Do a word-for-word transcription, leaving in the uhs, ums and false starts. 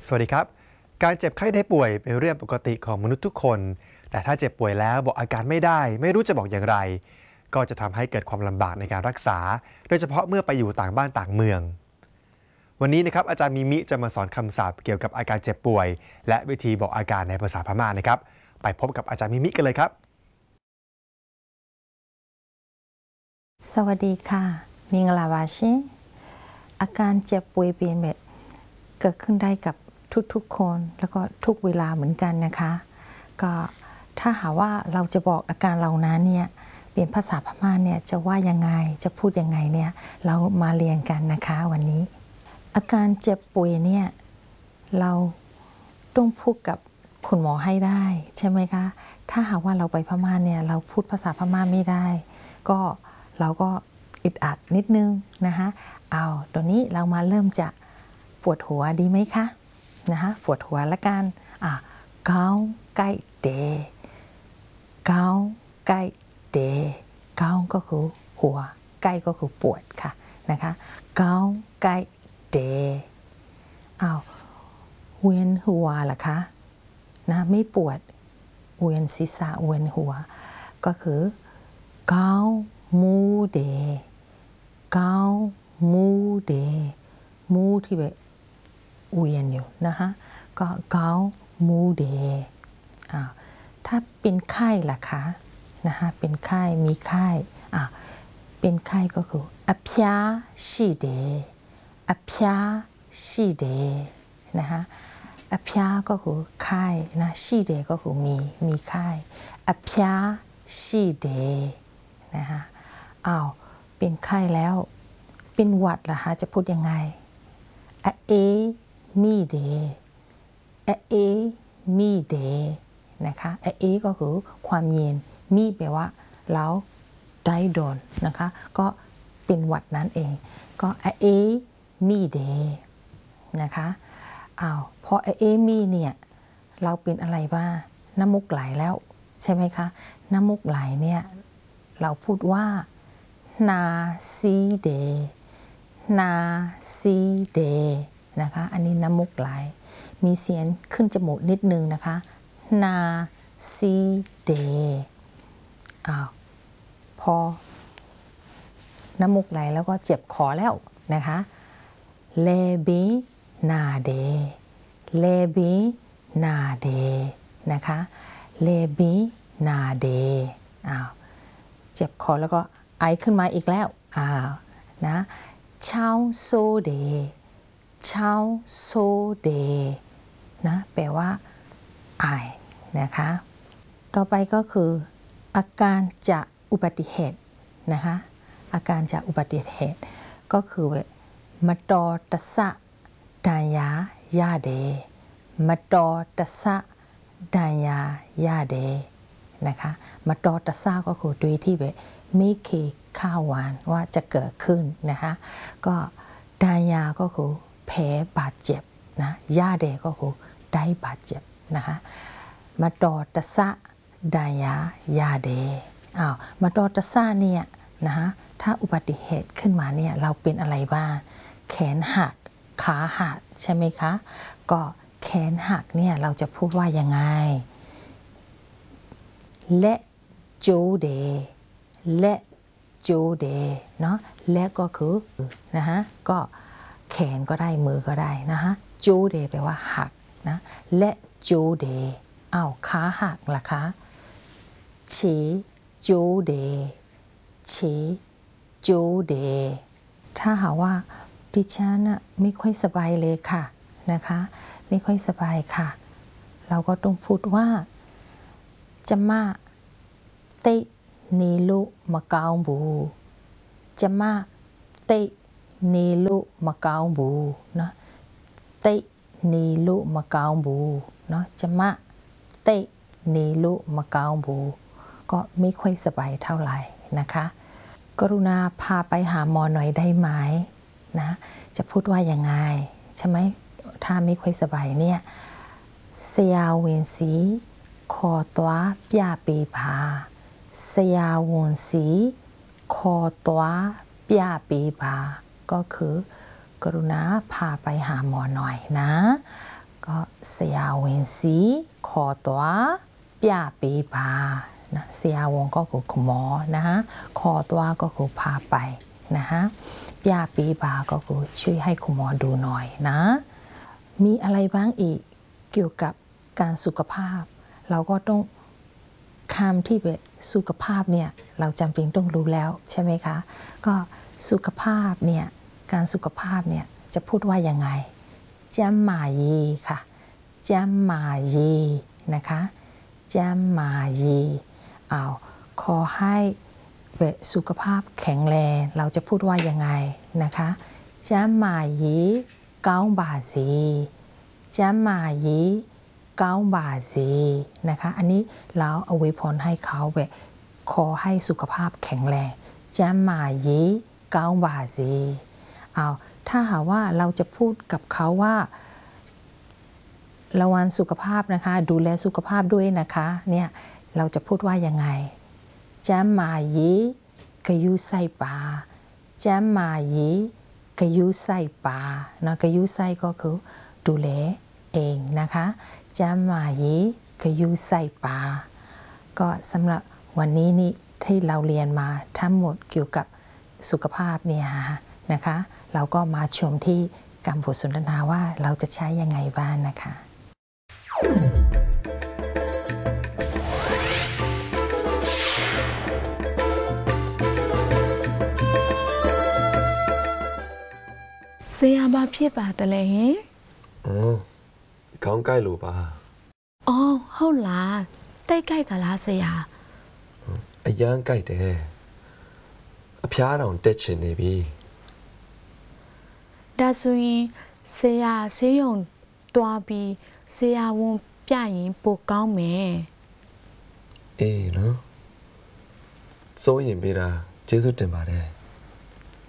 สวัสดีครับการเจ็บไข้ได้ป่วยเป็นเรื่องปกติของมนุษย์ทุกคนแต่ถ้าเจ็บป่วยแล้วบอกอาการไม่ได้ไม่รู้จะบอกอย่างไรก็จะทำให้เกิดความลำบากในการรักษาโดยเฉพาะเมื่อไปอยู่ต่างบ้านต่างเมืองวันนี้นะครับอาจารย์มิมิจะมาสอนคำศัพท์เกี่ยวกับอาการเจ็บป่วยและวิธีบอกอาการในภาษาพม่านะครับไปพบกับอาจารย์มิมิกันเลยครับสวัสดีค่ะมิงลาวาชิอาการเจ็บป่วยเป็นแบบเกิดขึ้นได้กับทุกๆคนแล้วก็ทุกเวลาเหมือนกันนะคะก็ถ้าหาว่าเราจะบอกอาการเรานั้นเนี่ยเป็นภาษาพม่าเนี่ยจะว่ายังไงจะพูดยังไงเนี่ยเรามาเรียนกันนะคะวันนี้อาการเจ็บป่วยเนี่ยเราต้องพูดกับคุณหมอให้ได้ใช่ไหมคะถ้าหากว่าเราไปพม่าเนี่ยเราพูดภาษาพม่าไม่ได้ก็เราก็อึดอัดนิดนึงนะคะเอาตอนนี้เรามาเริ่มจะปวดหัวดีไหมคะนะคะปวดหัวละกันอ่ะเกาไก่เดเกาไก่เดเกาก็คือหัวไก่ก็คือปวดค่ะนะคะเกาไก่เดเอาเวียนหัวล่ะคะนะไม่ปวดเวียนศีรษะเวียนหัวก็คือเกามูเดเกามูเดมูที่แบบเวียนอยู่นะคะก็เกามูเดอ่าถ้าเป็นไข้ล่ะคะนะคะเป็นไข้มีไข้อ่าเป็นไข้ก็คืออพยาชีเดอพยาชีเดนะคะอพยาก็คือไข้นะชีเดก็คือมีมีไข้อพยาชีเดนะคะอ้าวเป็นไข้แล้วเป็นหวัดล่ะคะจะพูดยังไงอะเอมีเดอะเอมีเดนะคะอะเอก็คือความเย็นมีแปลว่าแล้วได้โดนนะคะก็เป็นหวัดนั่นเองก็อะเอมีเดนะคะอ้าวพออะเอมีเนี่ยเราเป็นอะไรบ้างน้ำมูกไหลแล้วใช่ไหมคะน้ำมูกไหลเนี่ยเราพูดว่านาซีเดนาซีเดนะคะอันนี้น้ำมูกไหลมีเสียงขึ้นจมูกนิดนึงนะคะนาซีเดอ้าวพอน้ำมูกไหลแล้วก็เจ็บคอแล้วนะคะเลบีนาเดเลบีนาเดนะคะเลบีนาเดอ้าวเจ็บคอแล้วก็ไอขึ้นมาอีกแล้วอ้าวนะเช้าโซเดเช้าโซเดนะแปลว่าไอนะคะต่อไปก็คืออาการจากอุบัติเหตุนะคะอาการจากอุบัติเหตุก็คือมาตอตสะดายายาเดมาตอตสะดายายาเดนะคะมาตอตสะก็คือโดยที่แบบไม่เคยคาดหวังว่าจะเกิดขึ้นนะคะก็ดายาก็คือแผลบาดเจ็บนะยาเดก็คือได้บาดเจ็บนะคะมาตอตสะดายายาเดอ้าวมาตอตสะเนี่ยนะคะถ้าอุบัติเหตุขึ้นมาเนี่ยเราเป็นอะไรบ้างแขนหักขาหักใช่ไหมคะก็แขนหักเนี่ยเราจะพูดว่ายังไงและโจเดและโจเดเนาะและก็คือนะคะก็แขนก็ได้มือก็ได้นะคะโจเดแปลว่าหักนะและโจเดอ้าวขาหักล่ะคะเฉโจเดเฉโจเดถ้าหาว่าดิฉันน่ะไม่ค่อยสบายเลยค่ะนะคะไม่ค่อยสบายค่ะเราก็ต้องพูดว่าจะมาเตนีลุมะกาวบูจะมาเตนีลุมะกาวบูเนาะเตนีลุมะกาวบูเนาะจะมาเตนีลุมะกาวบูก็ไม่ค่อยสบายเท่าไหร่นะคะกรุณาพาไปหาหมอหน่อยได้ไหมนะจะพูดว่ายังไงใช่ไหมถ้าไม่ค่อยสบายเนี่ยเสียเวนสีคอตัวปยาปีพาเสียวนสีคอตัวปยาปีพาก็คือกรุณาพาไปหาหมอหน่อยนะก็ဆရာဝန်စီခေါ်သွားပြပေးပါนะဆရာဝန်ก็คือคุณหมอนะฮะခေါ်သွားก็คือพาไปนะฮะပြပေးပါก็คือช่วยให้คุณหมอดูหน่อยนะมีอะไรบ้างอีกเกี่ยวกับการสุขภาพเราก็ต้องคำที่เป็นสุขภาพเนี่ยเราจำเป็นต้องรู้แล้วใช่ไหมคะก็สุขภาพเนี่ยการสุขภาพเนี่ยจะพูดว่ายังไงจำหมายีค่ะจำหมายีนะคะจำหมายีเอาขอให้สุขภาพแข็งแรงเราจะพูดว่ายังไงนะคะจำหมายีก้าวบาสีจำหมายีก้าวบาสีนะคะอันนี้เราเอาไว้พรให้เขาแบบขอให้สุขภาพแข็งแรงจำหมายีก้าวบาสีเอาถ้าหากว่าเราจะพูดกับเขาว่าระวังสุขภาพนะคะดูแลสุขภาพด้วยนะคะเนี่ยเราจะพูดว่ายังไงจำหมายีกะยุใส่ปาจำหมายีกะยุใส่ปานะกะยุใส่ก็คือดูแลเองนะคะจำหมายีกะยุใส่ปาก็สำหรับวันนี้นี่ที่เราเรียนมาทั้งหมดเกี่ยวกับสุขภาพเนี่ยนะคะเราก็มาชมที่การบทสนทนาว่าเราจะใช้ยังไงบ้างนะคะဆရာဘာဖြစ်ပါတယ်လဲဟင်။အော်ခေါင်းကိုက်လို့ပါ။အော်ဟုတ်လား။တိတ်ကြိုက်ကလားဆရာ။အရန်ကိုက်တယ်။အဖျားတောင်တက်ချင်နေပြီ။ဒါဆိုရင်ဆရာဆေးရုံတွားပြီးဆရာဝန်ပြရင်ပိုကောင်းမယ်။အေးနော်။စိုးရင်ပေးတာကျေးဇူးတင်ပါတယ်။